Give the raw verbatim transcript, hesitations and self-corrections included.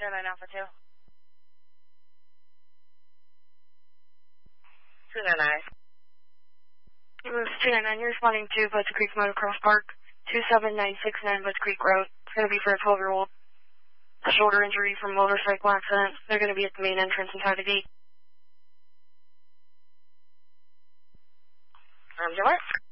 nine nine Alpha two. two nine nine. two nine nine, you're responding to Butcher Creek Motocross Park, two seven nine six nine Butcher Creek Road. It's going to be for a twelve-year-old. A shoulder injury from motorcycle accident. They're going to be at the main entrance inside the gate. Um, do what?